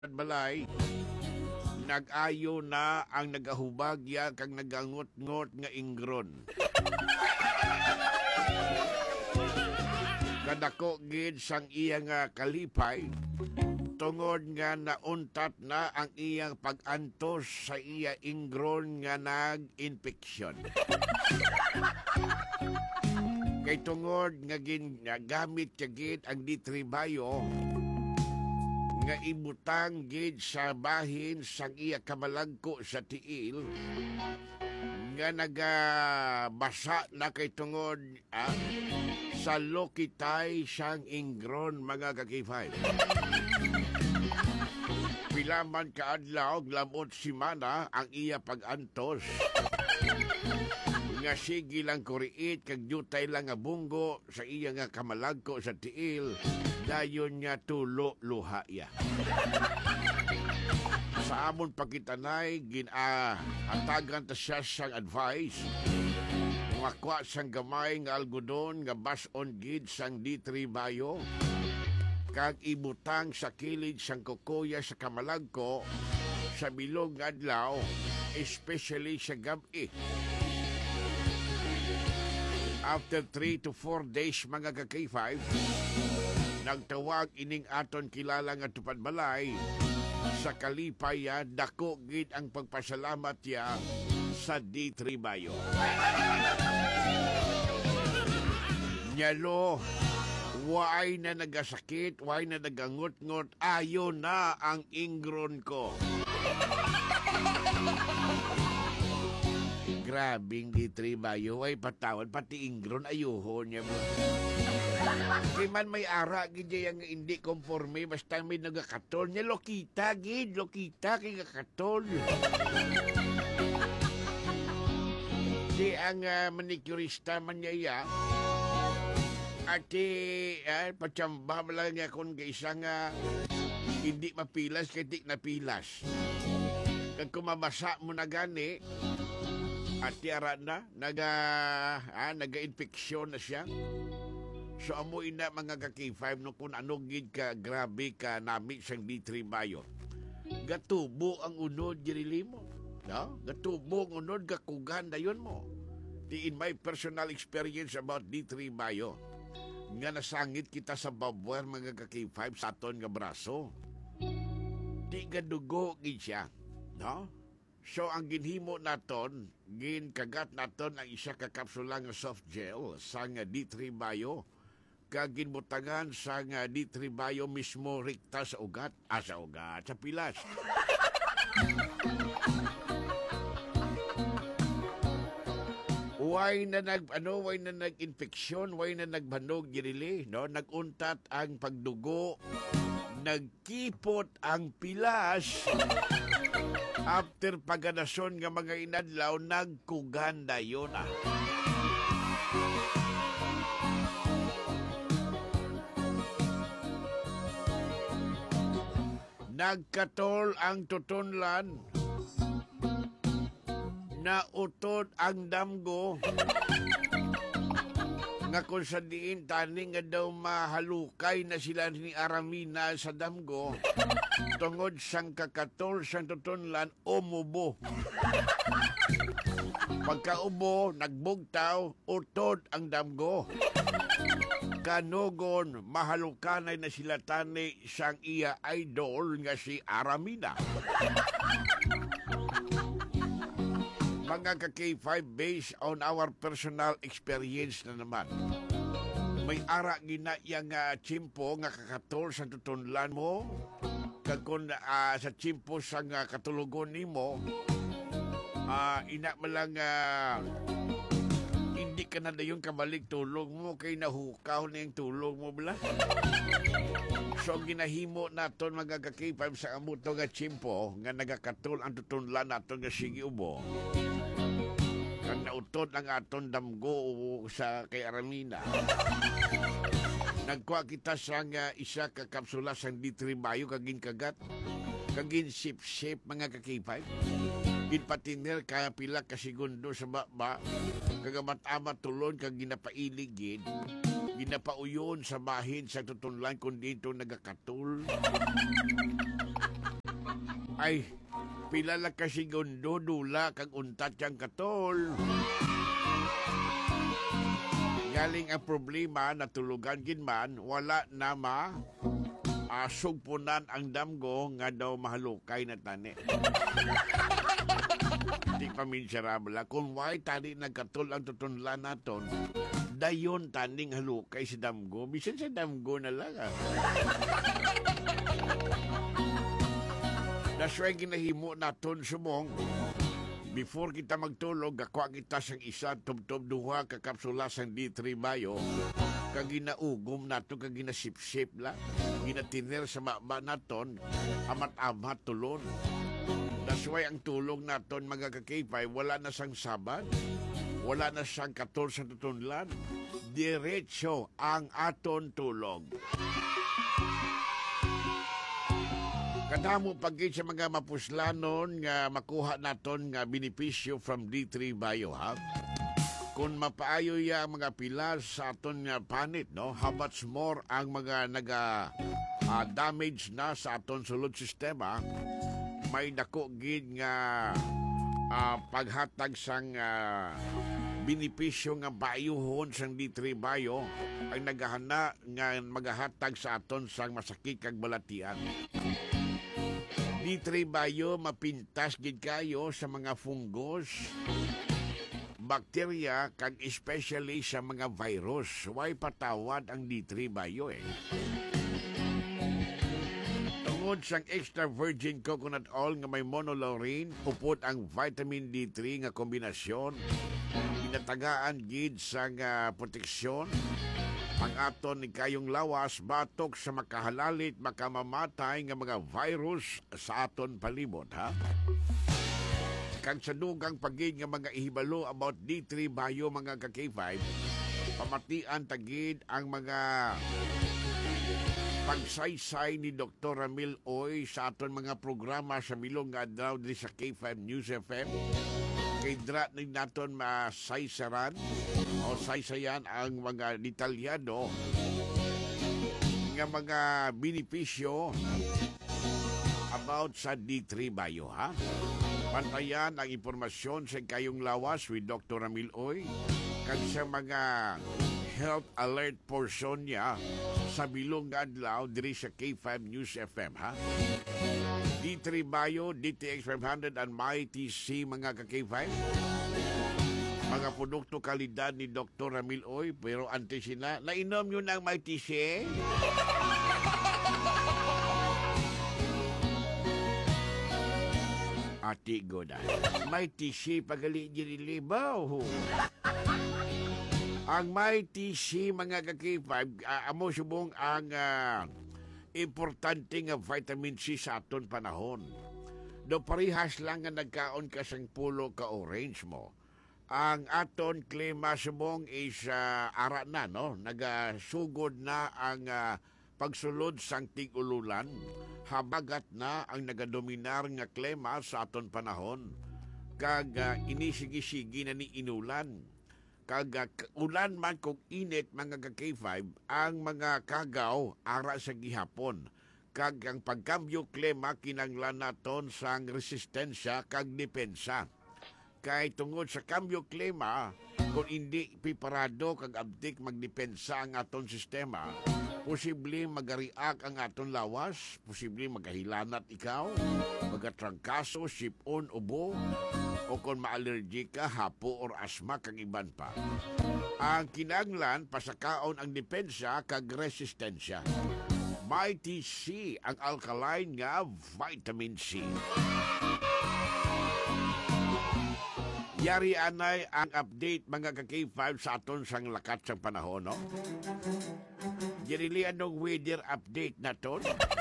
balay, nag-ayo na ang nagahubagya kag nagangot-ngot nga ingron. Kadako gid sang iya nga kalipay, tungod nga nauntat na ang iyang pag-antos sa iya ingron nga nag-infeksyon. Kay tungod nga gamit siya gid ang ditribayo nga ibutang gid sa bahin sang iya kamalagko sa tiil nga nagabasa na kay tungod sa lokitay siyang ingron, mga kakifay. Pilaman kaadlaw lamot simana ang iya pag-antos nga sige lang kuriit kag jutay lang nga bunggo sa iya nga kamalagko sa tiil, dayon nga tulo luha ya. Sa amon pakitanay hatagan ta siya sang advice makwa sang gamay nga algodon nga bas-on gid sang ditribayo kag ibutang sa kilid sang kukuya sa kamalagko sa bilog nga adlaw, especially sa gabi. After 3 to 4 days, mga ka-K5, nagtawag ining aton kilala nga tupad balay sa kalipay dako gid ang pagpasalamat ya sa ditribayo. Nyalo, way na nagasakit, way na nagangot-ngot, ayo na ang ingron ko. Grabing ditribayo, ay patawad, pati ingron, ayuho niya mo. Kay man may ara, gid yung hindi konforme, basta may nagakatol niya, lokita, gid, lokita, kay gakatol. Di ang manicurista man niya ati patsamba lang niya kung isang hindi mapilas kaya di napilas. Kag kumabasa mo na gani ati ara na naga-infeksyon na siya. So amo ina mga ka-K5 no kung ano gid ka grabe ka nami sang ditribayo. Gatubo ang unod jirili mo. No? Gatubo ang unod kakugan dayon mo. In my personal experience about ditribayo, nga nasangit kita sa babwer mga ka-K5 sa aton nga braso. Di gadugo gid siya, no? So ang ginhimo naton, ginkagat naton ang isa ka kapsula nga soft gel sa nga ditribayo, kag ginbutangan sa nga ditribayo mismo rikta sa ugat, sa pilas. Way na nag-infeksyon, way na nagbanog girili, no? Naguntat ang pagdugo, nagkipot ang pilas. After paganason nga mga inadlaw, nagkuganda yun Nagkatol ang tutunlan, nautod ang damgo, nga kung sa diin tani nga daw mahalukay na sila ni Aramina sa damgo, tungod sang kakatol sang tutunlan, umubo. Pagkaubo, nagbugtaw, utod ang damgo. Kanugon, mahalukanay na sila tani sang iya idol nga si Aramina. Mga ka-K5, based on our personal experience na naman. May ara gina yang chimpo nga kakatol sa tutunlan mo, kag kung sa chimpo sa katulugon nimo, ina malang hindi ka na dayon kabalik tulog mo, kay nahukaw na yung tulog mo bala. So ginahimo naton mga ka-K5 sa amuto nga chimpo nga nagakatol ang tutunlan naton nga sige ubo. Kang nautod ang aton damgo sa kay Aramina. Nagkuha kita sa isa ka kapsula sang ditribayo kagin kagat, kagin sip-sip mga ka-K5. Gin patiner kaya pila ka segundo sa baba, kagamat-amat tulon kag ginapailigid, ginapauyon sa bahin sa tutunlan kung dito nagakatul. Ay, pila lang ka segundo, dula, kag untat siyang katol. Galing ang problema, natulugan gin man, wala na sugpunan ang damgo nga daw mahalukay na tani. Di pa miserable. Kung why tani nagkatol ang tutunlan naton, dayon taning halukay si damgo. Bisan sa damgo na lang. That's why ginahimo naton sumong. Before kita magtulog, akwa kita sang isa, tub-tub duha, kakapsula sang D3 Mayo, kag ginaugom nato, kag ginasip-sip la, ginatiner sa maba naton, amat-amat tulon. That's why ang tulog naton, mga kakipay, wala na sang sabat, wala na sang 14 tutunlan, diretso ang aton tulog. Kadamo pagkit sa mga mapuslanon nga makuha naton nga benepisyo from D3 Bio, ha? Kung mapaayo ya ang mga pilas sa aton nga panit, no? How much more ang mga damage na sa aton sulod sistema, may dako gid nga paghatag sang benepisyo nga bayuhon sang D3 Bio ang naghahana nga magahatag sa aton sang masakit kag balatian. D3 Bio mapintas gid kayo sa mga fungus, bakterya, kag especially sa mga virus. Why patawad ang D3 Bio Tungod sang extra virgin coconut oil nga may monolaurin, upot ang vitamin D3 nga kombinasyon, pinatagaan gid sang proteksyon ang aton ni kayong lawas batok sa makahalalit, makamamatay nga mga virus sa aton palibot, ha? Kag sa dugang pagid nga mga ihibalo about D3 Bio, mga ka-K5, pamatian tagid ang mga pagsaysay ni Dr. Ramil Oy sa aton mga programa sa milong nga adlaw di sa K5 News FM. Kay dra ni naton masaysaran o saysayan ang mga detalyado nga mga benepisyo about sa D3 Bio, ha? Pantayan ang impormasyon sa kayong lawas with Dr. Ramil Oy kag sa mga health alert portion niya sa bilong nga adlaw diri sa K5 News FM, ha? D3 Bio, DTX 500 and MyTC, mga ka-K5. Mga produkto kalidad ni Dr. Ramil Oy, pero antes sila, nainom nyo ng MyTC? Ati goda. MyTC, pagali dirilibaw. Ang MyTC, mga ka-K5, amo subong ang importante nga vitamin C sa aton panahon. Do parihas lang nga nagkaon ka sang pulo ka orange mo. Ang aton klima subong is ara na, no? Nagasugod na ang pagsulod sang tig-ululan. Habagat na ang nagadominar nga klima sa aton panahon. Kag inisigi-sigi na ni inulan. Kag ulan man kung init, mga ka-K5, ang mga kagaw ara sa gihapon. Kag ang pagkambyo klima kinanglan naton sang resistensya kag depensa. Kay tungod sa kambyo klima, kung hindi piparado kag abdik magdepensa ang aton sistema, posible magareact ang aton lawas, posible magahilanat ikaw, magatrangkaso, sipon, ubo, o kung ma-allergic ka, hapo or asma kag iban pa. Ang kinanglan, pasakaon ang depensa kag resistensya. MyTC, ang alkaline nga vitamin C. Yari anay ang update, mga ka-K5, sa aton sang lakat sang panahon, no? Dirili anong weather update na ton?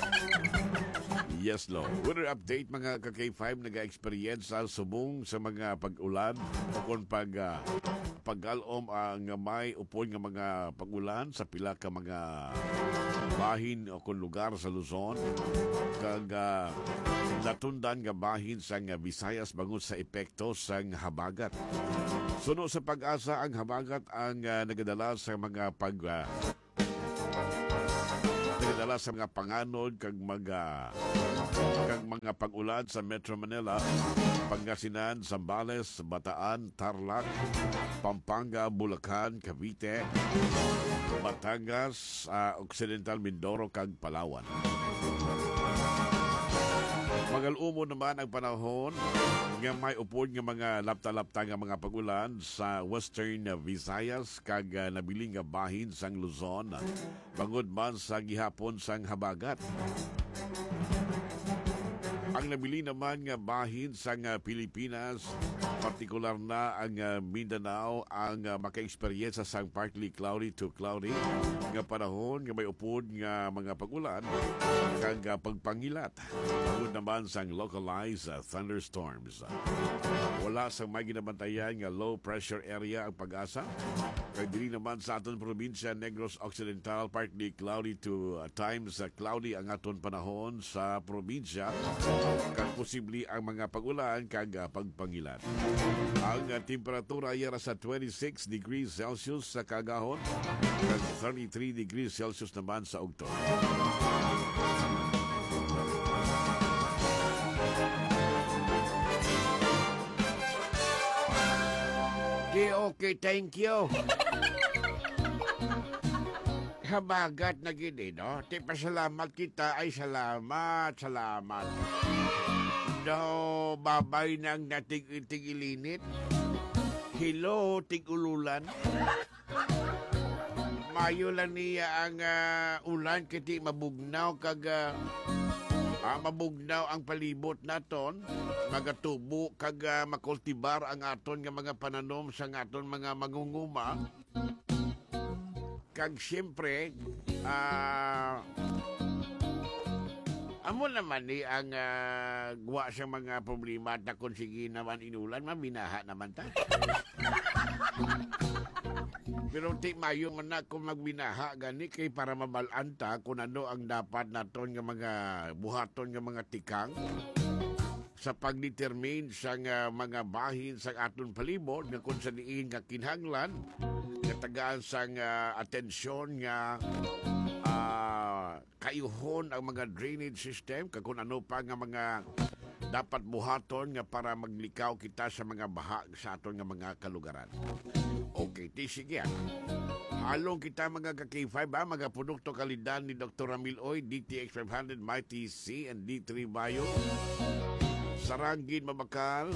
Yes, Lord. Weather update, mga ka-K5, nag-experience sa subong sa mga pag-ulan o kung pag-alom ang may upon nga mga pag-ulan sa pila ka mga bahin o kung lugar sa Luzon. Kag natundan nga bahin sa Visayas bangon sa epekto sang habagat. Suno sa pag-asa ang habagat ang nagadala sa mga nagadala sa mga panganod kag mga kang mga pag-ulan sa Metro Manila, Pangasinan, Zambales, Bataan, Tarlac, Pampanga, Bulacan, Cavite, Batangas, Occidental Mindoro, kag Palawan. Magalumo naman ang panahon nga may upod nga mga lapta-lapta nga mga pagulan sa Western Visayas kag nabiling nga bahin sang Luzon, bangod man sa gihapon sang habagat. Ang nabili naman nga bahin sang Pilipinas, partikular na ang Mindanao, ang maka-eksperyensya sang partly cloudy to cloudy nga panahon nga may upod nga mga pagulan kag pagpangilat. Bangod naman sang localized thunderstorms. Wala sang may ginabantayan nga low pressure area ang pag-asa. Kag dili naman sa aton probinsya Negros Occidental, partly cloudy to times cloudy ang aton panahon sa probinsya. Kag posible ang mga pagulan kag pagpangilan. Ang temperatura ay sa 26 degrees Celsius sa kagahon kag 33 degrees Celsius naman sa ugto. Okay, thank you. Habagat na gini, no? Ti pasalamat kita ay salamat. No, babay nang natig-ilinit. Hello, tig-ululan. Mayo lang niya ang ulan kiti mabugnaw kag mabugnaw ang palibot naton, magatubo kag makultibar ang aton nga mga pananom sa aton mga mangunguma. Kag siyempre, amo naman ni ang guwa sa mga problema at kung sige naman inulan, mabinaha naman ta. Pero ti mayo man na kung magbinaha gani kay para mabalaan ta kung ano ang dapat naton nga mga buhaton nga mga tikang sa pagdetermine sa mga bahin sa aton palibot nga kung sa diin nga kinhanglan nga tagaan sang atensyon nga kayuhon ang mga drainage system kag kung ano pa nga mga dapat buhaton nga para maglikaw kita sa mga baha sa aton nga mga kalugaran. Okay, sige. Halong kita mga ka-K5 mga produkto kalidad ni Dr. Ramil Oy, DTX 500, Mighty C and D3 Bio. Sarangin mabakal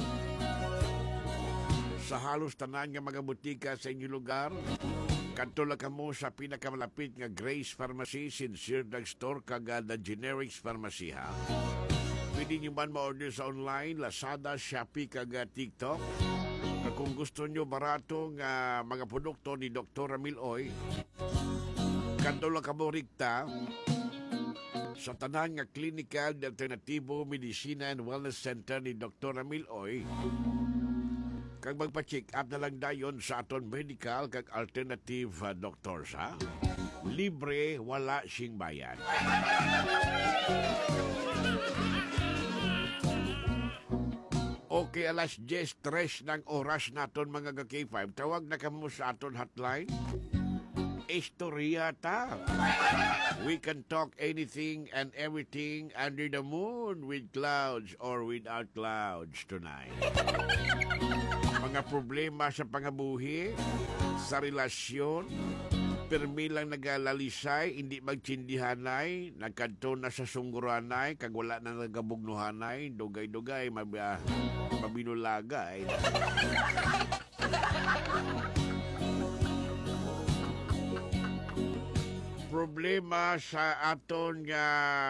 sa halos tanan nga mga butika sa inyong lugar. Kantula ka mo sa pinakamalapit nga Grace Pharmacy, Sincere Drugstore, kagada Generics Pharmacy, ha? Pwede nyo man ma-order sa online, Lazada, Shopee, kaga TikTok. Kung gusto nyo baratong mga produkto ni Dr. Ramil Oy, kantula ka mo rikta sa tanan nga Clinical Alternativo Medicina and Wellness Center ni Dr. Ramil Oy. Kag magpa-check up na lang dayon sa aton medical kag alternative doctors, ha? Libre, wala sing bayad. Okay, alas 10:03 ng oras naton mga ka-K5. Tawag na kamo sa aton hotline. Istorya ta. We can talk anything and everything under the moon with clouds or without clouds tonight. Mga problema sa pangabuhi, sa relasyon, permi lang nagalalisay, hindi magtsindihanay, nagkanto na sa sungguranay, kag wala na nagabugnuhanay, dugay-dugay, mabinulagay. Problema sa aton nga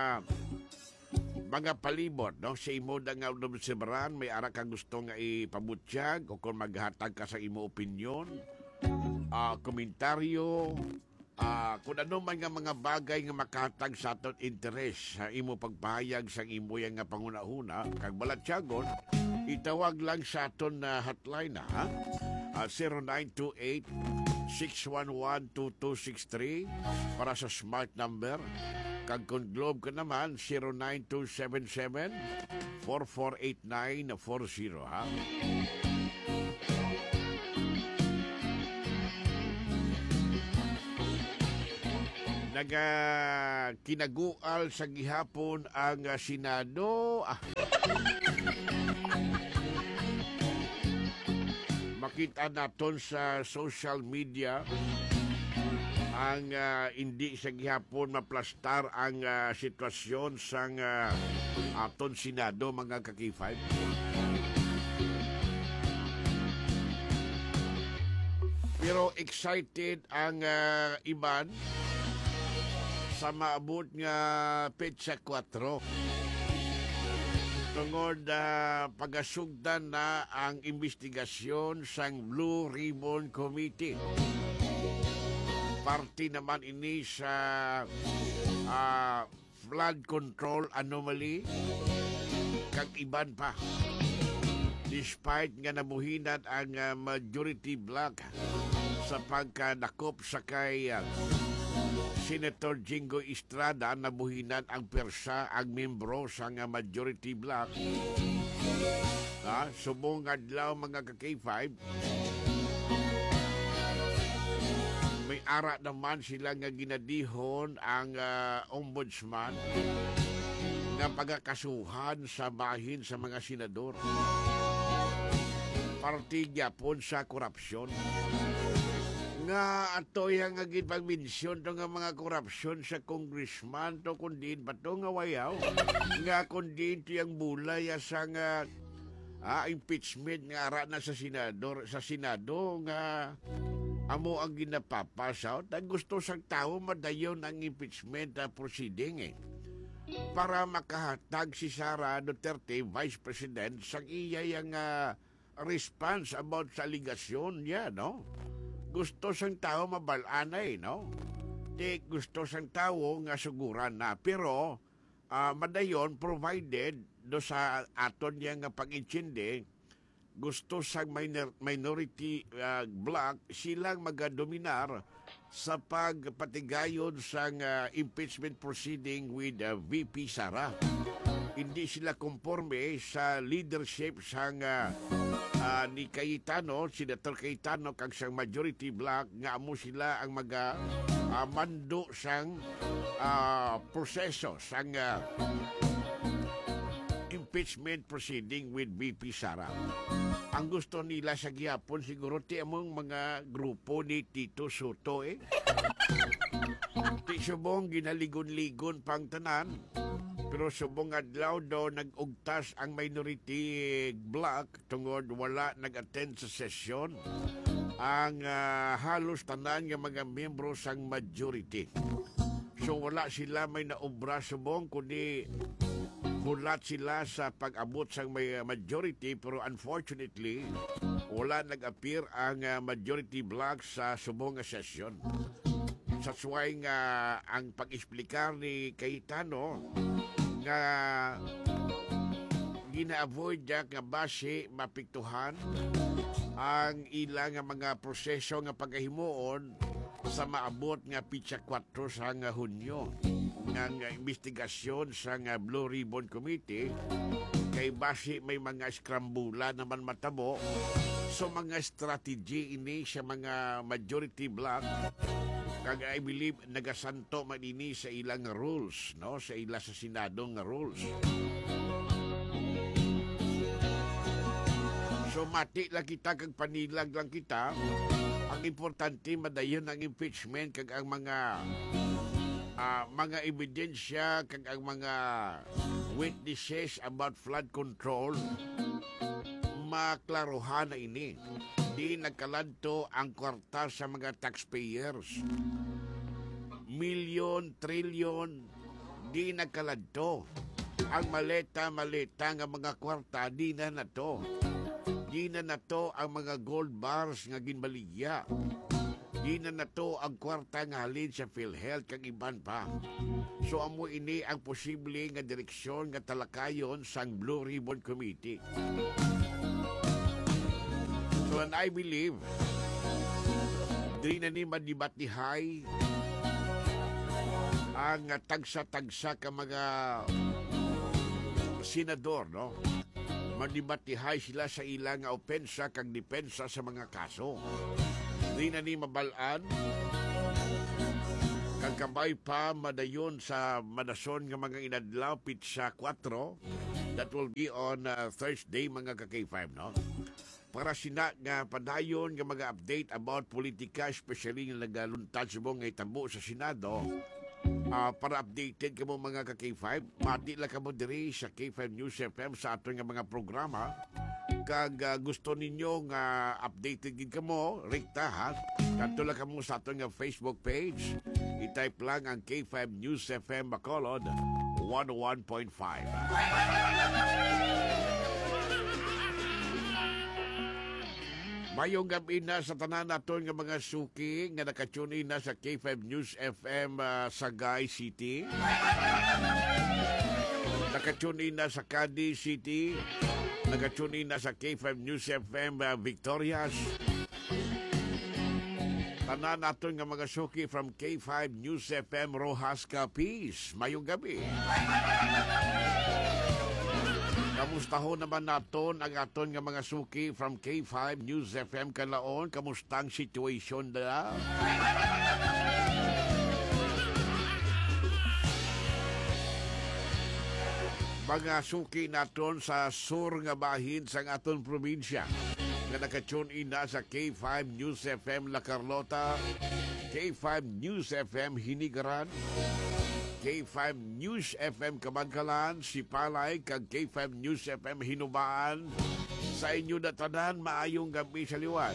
mga palibot, no? Sa imo da nga obserbaran, may ara ka gusto nga ipabutyag o kung maghatag ka sa imo opinyon, komentaryo, kung ano man nga mga bagay nga makahatag sa aton interes sa imo pagpahayag sa imo yang nga pangunahuna, kag balatyagon, itawag lang sa aton na hotline, ha? 0928-611-2263 para sa smart number. Kag kung Globe ka naman, 09277-448940, ha? kinagual sa gihapon ang Senado. Makita naton sa social media ang hindi sa gihapon maplastar ang sitwasyon sang aton Senado, mga kakifay. Pero excited ang iban sa maabot nga petsa 4. Tungod pagasugdan na ang investigasyon sang Blue Ribbon Committee. Parte naman ini sa flood control anomaly kag iban pa. Despite nga nabuhinat ang majority bloc sa pagkanakop sa kay Senator Jingo Estrada, nabuhinan ang persa ang membro sa majority bloc. Subong adlaw, mga ka-K5, may ara naman sila nga ginadihon ang ombudsman nga pagkakasuhan sa bahin sa mga senador. Parte gyapon sa korupsyon. Nga ato yang nga gipagmensyon to nga mga korupsyon sa congressman to kundin ba to nga wayaw. Nga kundin to yung bulay sa nga impeachment nga ara na sa Senado nga amo ang ginapapasaw. At gusto sang tao madayon ang impeachment proceeding para makahatag si Sara Duterte, Vice President, sang iya yung response about sa aligasyon niya, no? Gusto sang tao mabalanay, no? Di gusto sang tao nga suguran na. Pero madayon, provided do sa aton niya nga pag-intindi, gusto sa minority bloc silang magadominar sa pagpatigayon sa impeachment proceeding with VP Sara. Hindi sila konforme sa leadership sa ni Cayetano, Senator Cayetano, kag sa majority bloc nga amo sila ang mando sang proseso sang impeachment proceeding with VP Sara. Ang gusto nila sa gihapon siguro ti among mga grupo ni Tito Soto Ti subong ginaligon-ligon pang tanan. Pero subong adlaw daw nag-ugtas ang minority bloc tungod wala nag-attend sa session ang halos tanan nga mga miyembro sang majority. So wala sila may naobra subong kundi hulat sila sa pag-abot sang may majority, pero unfortunately wala nag-appear ang majority bloc sa subong session. Sa why nga ang pag-explicar ni Cayetano nga gina-avoid niya nga base mapiktuhan ang ilang mga proseso nga pagkahimuon sa maabot nga pitsa 4 sa Hunyo ng investigasyon sa Blue Ribbon Committee. Kay base may mga skrambula naman matabo, so mga strategy ini sa mga majority bloc kag I believe nagasanto man ini sa ilang rules, no, sa ila sa Senado nga rules. So mati lang kita kag panilag lang kita. Ang importante madayon ang impeachment kag ang mga ebidensya kag ang mga witnesses about flood control maklaruhan na ini. Di nagkaladto ang kwarta sa mga taxpayers. Milyon, trilyon, di nagkaladto. Ang maleta nga mga kwarta, di na nato. Di na nato ang mga gold bars nga ginbaligya. Di na nato ang kwarta nga halin sa PhilHealth kag iban pa. So amo ini ang posible nga direksyon nga talakayon sang Blue Ribbon Committee. So and I believe di na ni madibatihay ang tagsa-tagsa ka mga senador, no? Madibatihay sila sa ilang opensa kag depensa sa mga kaso. Di na ni mabalaan Kagkabay pa madayon sa madason nga mga inadlaw pitsa 4. That will be on Thursday mga ka-K5, no? Para sina nga padayon nga mga update about politika, especially nga nagaluntad sa mga itabo sa Senado. Para updated ka mo mga ka-K5, mati lang ka mo diri sa K5 News FM sa ato nga mga programa. Kag gusto ninyo nga updated gid ka mo, rikta ha. Kanto lang ka mo sa ato nga Facebook page. I-type lang ang K5 News FM Bacolod 101.5. Mayong gabi na sa tanan naton nga mga suki nga nakatune na sa K5 News FM Sagay City. Nakatune na sa Cadiz City. Nakatune na sa K5 News FM Victorias. Tanan naton nga mga suki from K5 News FM Rojas Capiz. Mayong gabi. Kamusta ho naman naton ang aton nga mga suki from K5 News FM Kalaon? Kamustang situation na? Mga suki naton sa sur nga bahin sa aton probinsya nga nakatune na sa K5 News FM La Carlota, K5 News FM Hinigaran, K5 News FM Kabankalan, Sipalay, kag K5 News FM Hinubaan. Sa inyo na tanan, maayong gabi sa liwan.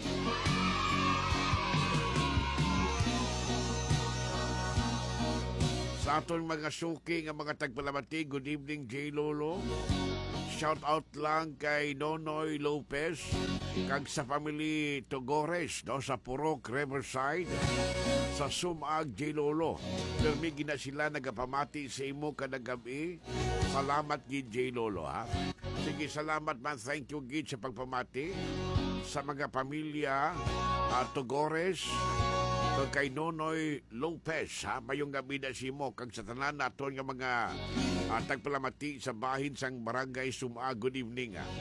Sa aton mga suki nga mga tagpalamati, good evening J. Lolo. Shout out lang kay Nonoy Lopez, kag sa family Togores, no, sa Purok Riverside, sa Sumag J. Lolo. Permigi na sila nagapamati sa imo kadagabi. Salamat gid J. Lolo ha. Sige, salamat man. Thank you gid sa pagpamati sa mga pamilya Togores kay Nonoy Lopez ha. Mayong gabi na si mo kag sa tanan naton nga mga tagpalamati sa bahin sang barangay Sumag. Good evening ha.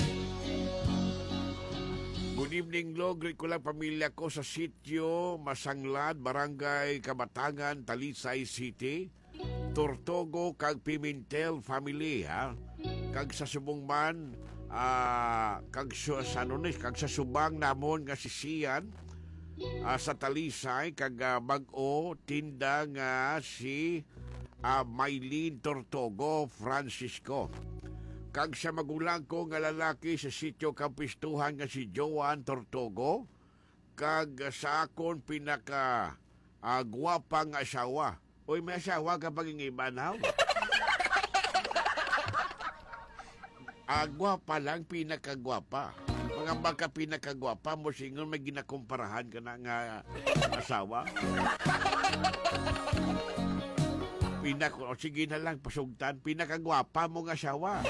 Good evening, Lo. Greet ko lang pamilya ko sa sitio Masanglad, Barangay Kabatangan, Talisay City, Tortogo, kag Pimentel family, ha? Kag sa Subong man, kag sa Subang namon nga sisiyan, sa Talisay, kag Bag-o, tinda nga si Maylene Tortogo Francisco. Kag sa magulang ko nga lalaki sa sitio Kampistuhan nga si Joan Tortogo, kag sa akon pinaka guwapang asawa. Uy, may asawa ka pag-ingibanaw? Guwapa lang, pinakagwapa. Mga baka pinakagwapa mo, singon may ginakumparahan ka na nga asawa. Sige na lang, pasugtan. Pinakagwapa mong asawa.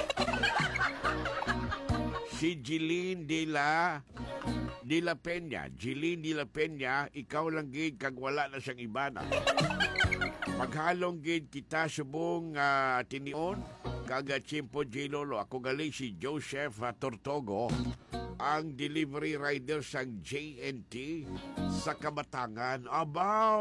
Si Jeline de la Peña. Jeline de la Peña, ikaw lang gid kag wala na siyang ibana. Paghalong gid kita subong tinion, kag Chimpo J. Lolo. Ako galing si Joseph Tortogo, ang delivery rider sang JNT sa Kabatangan. Abaw!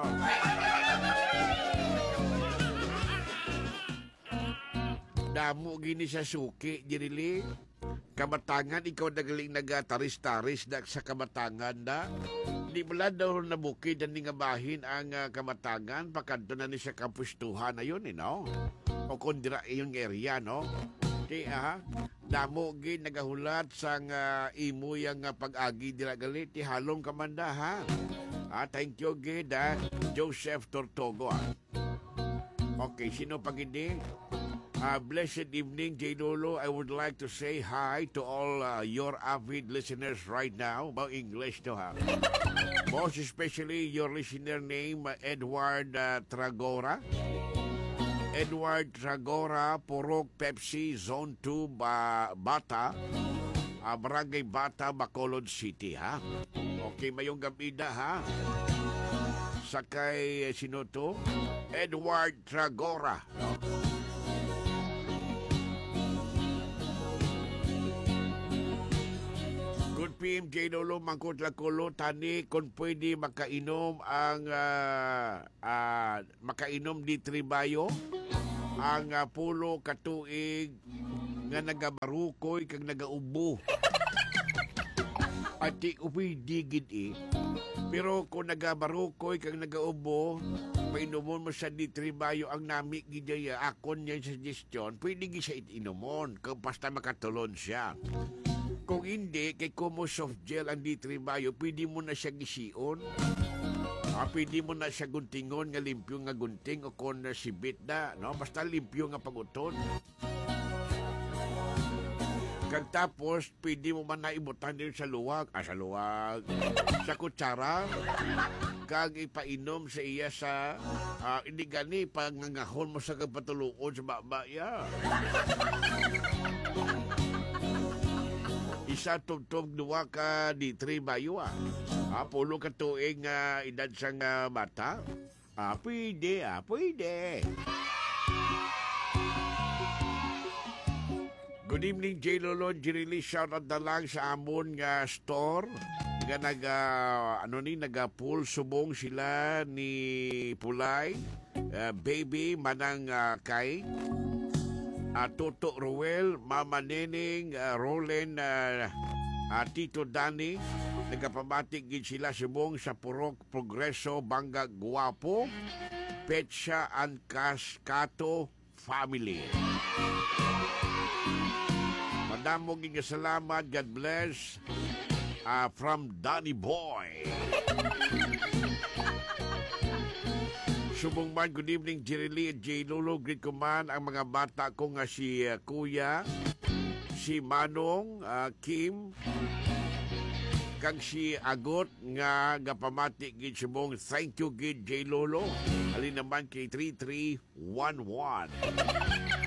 Damo gini sa suki, dirili. Kabatangan, ikaw nagaling nagataris-taris na sa Kabatangan na. Di mo lang daw nabukid na nga bahin ang Kabatangan, pakanto na ni sa Kampustuhan na yun, no? O kundira yung area, no? Di, damo gini nagahulat sang imo yung pag-agi dira galit, ti halong kamanda, ha? Thank you, gid, Joseph Tortogo, Okay, sino pag hindi? Blessed evening, J. Lolo. I would like to say hi to all your avid listeners right now. About English to ha. Most especially your listener name, Edward Tragora. Edward Tragora, Purok Pepsi, Zone 2, Bata. Barangay Bata, Bacolod City, ha? Okay, mayong gabi na, ha? Sakay, sino to? Edward Tragora. PMJ Lolo Mangkot Lakulo tani kung pwede makainom ang makainom di Tribayo ang pulo katuig nga nagabarukoy kag nagaubo. Ati upoy digid Pero kung nagabarukoy kag nagaubo, painomon mo sa di Tribayo ang nami gidaya akon niya suggestion, pwede gi siya inomon kung basta makatulon siya. Kung hindi, kay kumo soft gel ang di Tribayo, pwede mo na siya gisiyon. Pwede mo na siya guntingon nga limpyo nga gunting o kung sibit na, no? Basta limpyo nga paguton. Kag tapos, pwede mo man na ibutan din sa luwag. Sa kutsara. Kag ipainom sa iya sa hindi gani pangangahon mo sa kapatuluon sa babaya. Isa tugtog duwa ka di Tribayo pulo ka tuig nga edad sang bata. Pwede. Good evening, J. Lolo. Jirili, shout out na lang sa amon nga store. Nga naga-pool subong sila ni Pulay, baby, manang kay. Toto Ruel, Mama Nening, Roland, Tito Dani, nagapamatik gid sila subong sa Purok Progreso, Banga Guapo, Petsa and Cascato family. Madamo gid nga salamat, God bless, from Danny Boy. Subong man, good evening, Jirili at J. Lolo. Greet ko man ang mga bata ko nga si Kuya, si Manong, Kim, kag si Agot nga gapamati gid subong. Thank you gid, J. Lolo. Alin naman kay 3311.